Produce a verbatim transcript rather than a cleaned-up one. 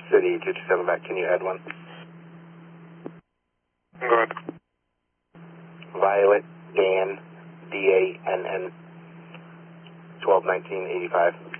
City, two two seven back. Can you add one? Good. Violet Dan, D A N N, twelve nineteen eighty-five.